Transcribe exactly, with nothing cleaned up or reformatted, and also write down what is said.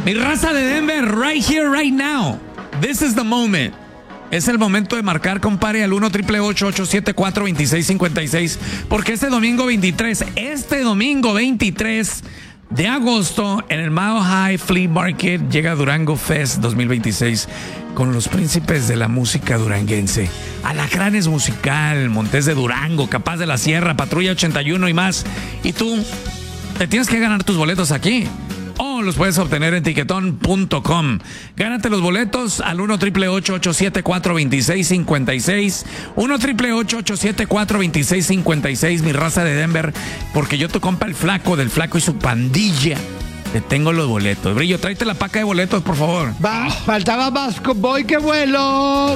Mi raza de Denver, right here, right now. This is the moment. Es el momento de marcar, compadre, al uno, ocho ocho ocho, siete cuatro, dos seis cinco seis. Porque este domingo veintitrés, este domingo veintitrés de agosto, en el Mile High Flea Market, llega Durango Fest dos mil veintiséis con los príncipes de la música duranguense. Alacranes Musical, Montes de Durango, Capaz de la Sierra, Patrulla ochenta y uno y más. Y tú te tienes que ganar tus boletos aquí. O los puedes obtener en tiquetón punto com. Gánate los boletos al uno, ocho ocho ocho, siete cuatro dos seis cinco seis. uno, ocho ocho ocho, siete cuatro dos seis cinco seis, mi raza de Denver. Porque yo te compa el flaco, del flaco y su pandilla. Te tengo los boletos. Brillo, tráete la paca de boletos, por favor. Va, faltaba más, boy, que vuelo.